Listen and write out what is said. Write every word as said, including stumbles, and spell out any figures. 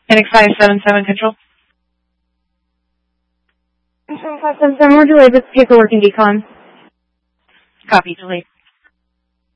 N X five seven seven control. N X five seven seven, we're delayed with paperwork and decon. Copy, delayed.